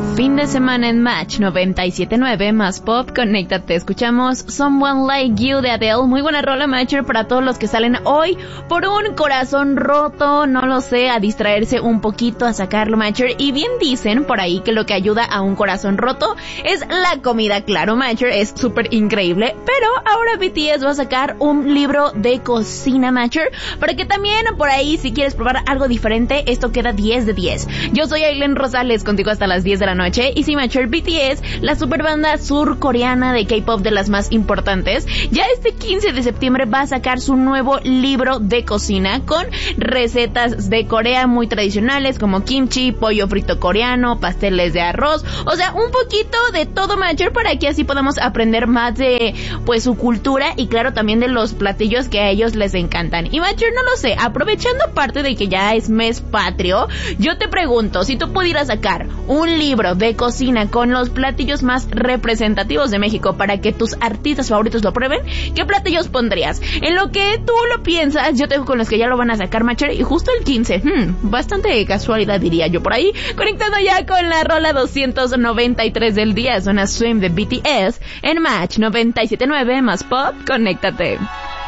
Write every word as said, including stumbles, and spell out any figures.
Fin de semana en Match noventa y siete punto nueve más Pop, conéctate. Escuchamos Someone Like You de Adele. Muy buena rola, Matcher, para todos los que salen hoy por un corazón roto, no lo sé, a distraerse un poquito, a sacarlo, Matcher. Y bien dicen por ahí que lo que ayuda a un corazón roto es la comida, claro, Matcher, es súper increíble. Pero ahora B T S va a sacar un libro de cocina, Matcher, para que también por ahí, si quieres probar algo diferente, esto queda diez de diez. Yo soy Aileen Rosales, contigo hasta las diez de la noche. Y sí, Matcher, B T S, la superbanda surcoreana de K-pop de las más importantes, ya este quince de septiembre va a sacar su nuevo libro de cocina con recetas de Corea muy tradicionales como kimchi, pollo frito coreano, pasteles de arroz, o sea, un poquito de todo, Matcher, para que así podamos aprender más de, pues, su cultura y claro, también de los platillos que a ellos les encantan. Y Matcher, no lo sé, aprovechando parte de que ya es mes patrio, yo te pregunto, si tú pudieras sacar un libro de cocina con los platillos más representativos de México para que tus artistas favoritos lo prueben, ¿qué platillos pondrías? En lo que tú lo piensas, yo te dejo con los que ya lo van a sacar, Matcher, y justo el quince, hmm, bastante casualidad diría yo por ahí, conectado ya con la rola doscientos noventa y tres del día, suena Swim de B T S en Match noventa y siete punto nueve más Pop, conéctate.